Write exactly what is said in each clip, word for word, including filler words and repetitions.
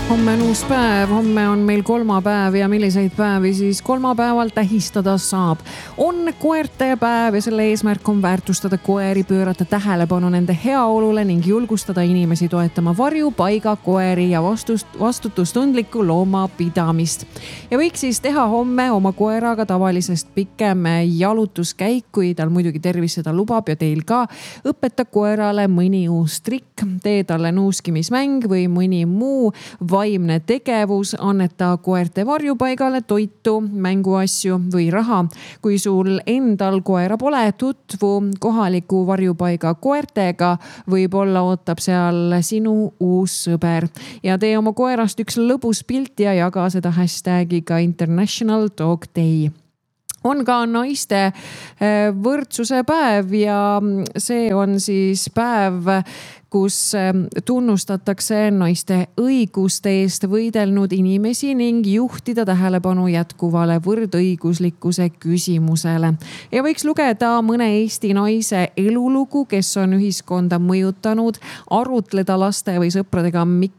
Homme on uus päev, homme on meil kolmapäev ja milliseid päevi siis kolmapäeval tähistada saab. On koerte päev ja selle eesmärk on väärtustada koeri, pöörata tähelepanu nende heaolule ning julgustada inimesi toetama varjupaiga koeri ja vastust, vastutustundlikku loomapidamist. Ja võiks siis teha homme oma koeraga tavalisest pikem jalutuskäik, kui tal muidugi tervis seda lubab ja teil ka. Õpeta koerale mõni uus trikk, tee talle nuuskimismäng või mõni muu vaimne tegevus, anneta koerte varjupaigale toitu, mänguasju või raha. Kui sul endal koera pole, tutvu kohaliku varjupaiga koertega, võib-olla ootab seal sinu uus sõber. Ja tee oma koerast üks lõbus pilt ja jaga seda hashtagiga International Dog Day. On ka naiste võrdsuse päev ja see on siis päev, kus tunnustatakse naiste õiguste eest võidelnud inimesi ning juhtida tähelepanu jätkuvale võrdõiguslikkuse küsimusele. Ja võiks lugeda mõne Eesti naise elulugu, kes on ühiskonda mõjutanud, arutleda laste või sõpradega, miks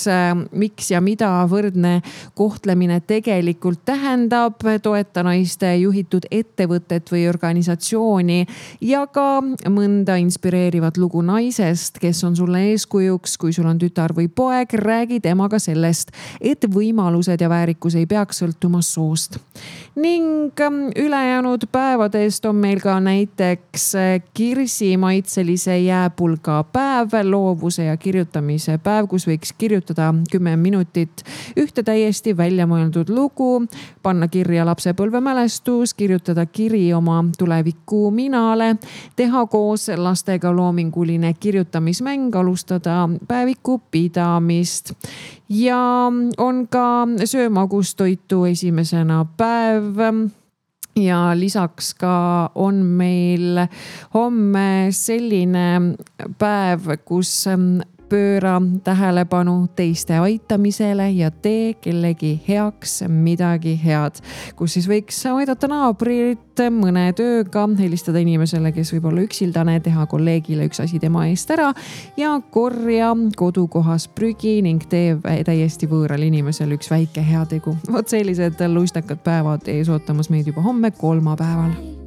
miks ja mida võrdne kohtlemine tegelikult tähendab, toeta naiste juhitud ettevõtet või organisatsiooni ja ka mõnda inspireerivat lugu naisest, kes on sulle eeskujuks, kui sul on tütar või poeg, räägi temaga sellest, et võimalused ja väärikus ei peaks sõltuma soost. Ning ülejäänud päevadest on meil ka näiteks kirsi maitselise jääpulga päev, loovuse ja kirjutamise päev, kus võiks kirjutada kümme minutit ühte täiesti välja mõeldud lugu, panna kirja lapsepõlvemälestus, kirjutada kiri oma tuleviku minale, teha koos lastega loominguline kirjutamismäng, alustada päeviku pidamist. Ja on ka söömagustoitu esimesena päev. Ja lisaks ka on meil homme selline päev, kus pööra tähelepanu teiste aitamisele ja tee kellegi heaks midagi head, kus siis võiks aidata naabrit mõne tööga, helistada inimesele, kes võib olla üksildane, teha kolleegile üks asi tema eest ära ja korja kodukohas prügi ning tee täiesti võõral inimesele üks väike heategu. Vot sellised luistakad päevad ees ootamas meid juba homme kolmapäeval.